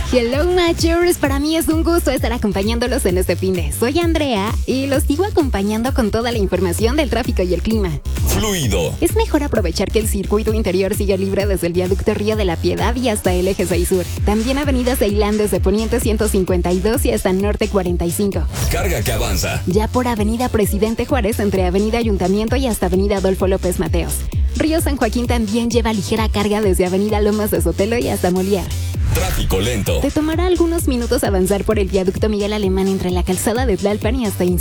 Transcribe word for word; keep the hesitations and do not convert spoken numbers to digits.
Hello Matchers, para mí es un gusto estar acompañándolos en este fin de. Soy Andrea y los sigo acompañando con toda la información del tráfico y el clima. Fluido. Es mejor aprovechar que el circuito interior sigue libre desde el viaducto Río de la Piedad y hasta el eje seis Sur. También Avenida Ceilán desde Poniente ciento cincuenta y dos y hasta Norte cuarenta y cinco. Carga que avanza. Ya por Avenida Presidente Juárez entre Avenida Ayuntamiento y hasta Avenida Adolfo López Mateos. Río San Joaquín también lleva ligera carga desde Avenida Lomas de Sotelo y hasta Molière. Tráfico lento. Te tomará algunos minutos avanzar por el viaducto Miguel Alemán entre la calzada de Tlalpan y hasta